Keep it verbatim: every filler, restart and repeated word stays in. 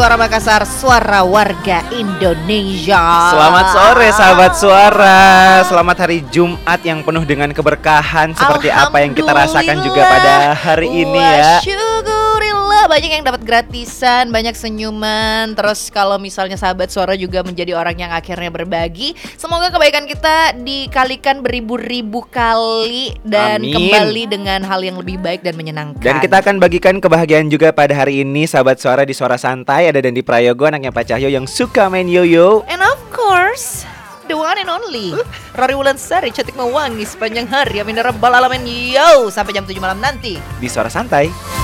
Suara Makassar, suara warga Indonesia. Selamat sore sahabat suara. Selamat hari Jumat yang penuh dengan keberkahan. Seperti apa yang kita rasakan juga pada hari ini ya. Syukurillah, banyak yang dapat gratisan, banyak senyuman. Terus kalau misalnya sahabat suara juga menjadi orang yang akhirnya berbagi, semoga kebaikan kita dikalikan beribu-ribu kali dan Amin. kembali dengan hal yang lebih baik dan menyenangkan. Dan kita akan bagikan kebahagiaan juga pada hari ini sahabat suara di Suara Santai. Ada Dandi Prayogo, anaknya Pak Cahyo yang suka main yoyo. And of course, the one and only Rari Wulansari, cantik mewangi sepanjang hari. Amin ya rabbal alamin. Yo, sampai jam tujuh malam nanti Di Suara Santai.